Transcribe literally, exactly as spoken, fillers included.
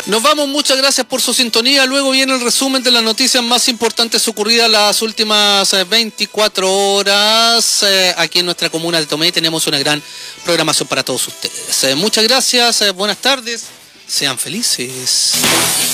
Nos vamos, muchas gracias por su sintonía. Luego viene el resumen de las noticias más importantes ocurridas las últimas veinticuatro horas. Eh, aquí en nuestra comuna de Tomé tenemos una gran programación para todos ustedes. Eh, muchas gracias, eh, buenas tardes, sean felices.